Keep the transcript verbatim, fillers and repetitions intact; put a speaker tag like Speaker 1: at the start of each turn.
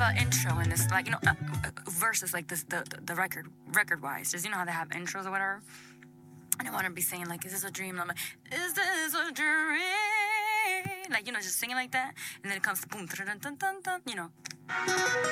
Speaker 1: uh, intro in this, like, you know, uh, uh, verses like this, the, the, the record, record-wise. Just, you know how they have intros or whatever? And I want to be saying, like, is this a dream? And I'm like, is this a dream? Like, you know, just singing like that. And then it comes to boom, dun, dun, dun, dun, you know.